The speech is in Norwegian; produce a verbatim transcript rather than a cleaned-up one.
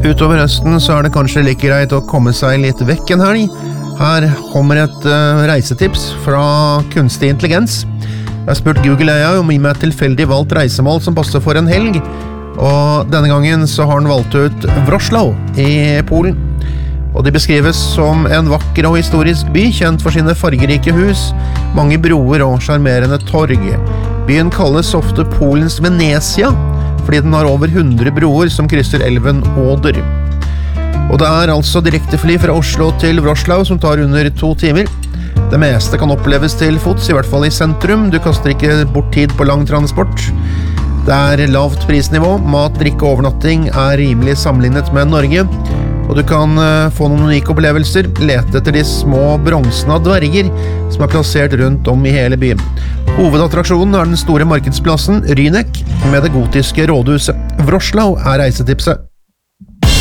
Utover høsten så er det kanskje like greit å komme seg litt vekk en helg. Her kommer et uh, reisetips fra kunstig intelligens. Jeg har spurt Google A I om å gi meg et tilfeldig valgt reisemål som passer for en helg, og denne gangen så har den valgt ut Wrocław i Polen. Og de beskrives som en vakker og historisk by, kjent for sine fargerike hus, mange broer og charmerende torg. Byen kalles ofte Polens Venezia, fordi den har over hundre broer som krysser elven Oder. Og det er altså direktefly fra Oslo til Wrocław som tar under to timer. Det meste kan oppleves til fots, i hvert fall i sentrum. Du kaster ikke bort tid på lang transport. Det er lavt prisnivå, mat, drikke og overnatting er rimelig sammenlignet med Norge. Og du kan få noen unike opplevelser, lete etter de små bronzene av dverger som er plassert rundt om i hele byen. Hovedattraksjonen er den store markedsplassen Rýnek med det gotiske rådhuset. Wrocław er reisetipset.